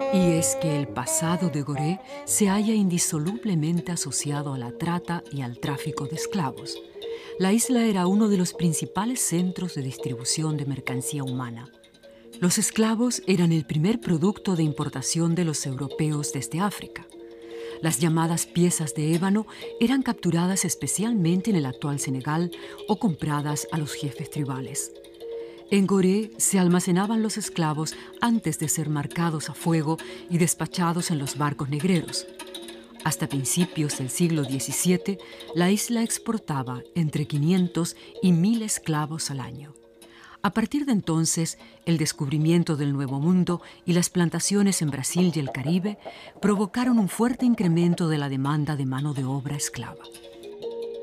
Y es que el pasado de Gorée se halla indisolublemente asociado a la trata y al tráfico de esclavos. La isla era uno de los principales centros de distribución de mercancía humana. Los esclavos eran el primer producto de importación de los europeos desde África. Las llamadas piezas de ébano eran capturadas especialmente en el actual Senegal o compradas a los jefes tribales. En Gorée se almacenaban los esclavos antes de ser marcados a fuego y despachados en los barcos negreros. Hasta principios del siglo XVII, la isla exportaba entre 500 y 1.000 esclavos al año. A partir de entonces, el descubrimiento del Nuevo Mundo y las plantaciones en Brasil y el Caribe provocaron un fuerte incremento de la demanda de mano de obra esclava.